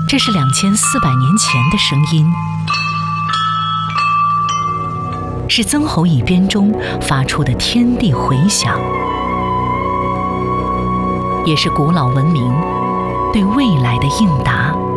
这是2400年前的声音，是曾侯乙编中发出的天地回响，也是古老文明对未来的应答。